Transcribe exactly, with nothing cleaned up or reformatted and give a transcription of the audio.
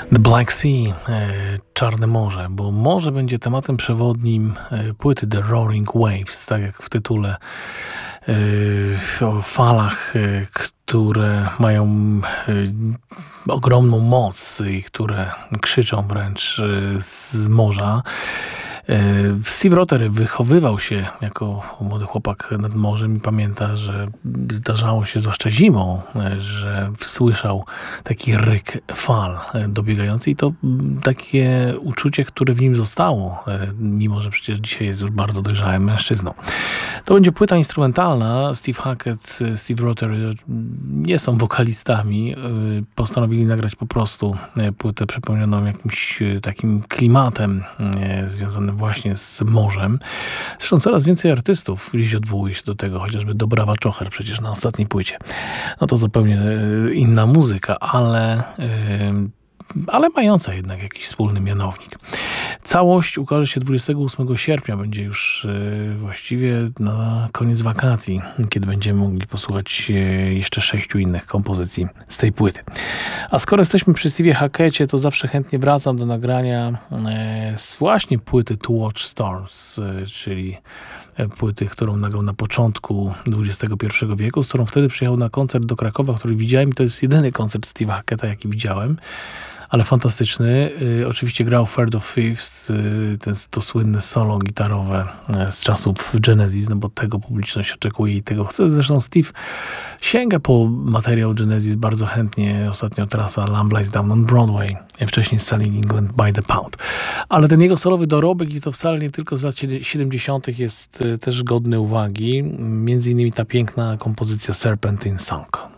The Black Sea, e, Czarne Morze, bo morze będzie tematem przewodnim e, płyty The Roaring Waves, tak jak w tytule, e, o falach, e, które mają e, ogromną moc i które krzyczą wręcz e, z morza. Steve Rothery wychowywał się jako młody chłopak nad morzem i pamięta, że zdarzało się, zwłaszcza zimą, że słyszał taki ryk fal dobiegający i to takie uczucie, które w nim zostało, mimo że przecież dzisiaj jest już bardzo dojrzałym mężczyzną. To będzie płyta instrumentalna. Steve Hackett, Steve Rothery nie są wokalistami. Postanowili nagrać po prostu płytę przepełnioną jakimś takim klimatem związanym właśnie z morzem. Zresztą coraz więcej artystów dziś odwołuje się do tego, chociażby Dobrawa Czocher przecież na ostatniej płycie. No to zupełnie inna muzyka, ale, ale mająca jednak jakiś wspólny mianownik. Całość ukaże się dwudziestego ósmego sierpnia, będzie już właściwie na koniec wakacji, kiedy będziemy mogli posłuchać jeszcze sześciu innych kompozycji z tej płyty. A skoro jesteśmy przy Stevie Hacketcie, to zawsze chętnie wracam do nagrania z właśnie płyty To Watch Storms, czyli płyty, którą nagrał na początku dwudziestego pierwszego wieku, z którą wtedy przyjechał na koncert do Krakowa, który widziałem i to jest jedyny koncert Steve'a Hacketta, jaki widziałem. Ale fantastyczny. Y, oczywiście grał Third of Fifth, y, to, to słynne solo gitarowe y, z czasów Genesis, no bo tego publiczność oczekuje i tego chce. Zresztą Steve sięga po materiał Genesis bardzo chętnie. Ostatnio trasa Lamb Lies Down on Broadway, wcześniej Selling England by the Pound. Ale ten jego solowy dorobek, i to wcale nie tylko z lat siedemdziesiątych, jest y, też godny uwagi. Między innymi ta piękna kompozycja Serpentine Song.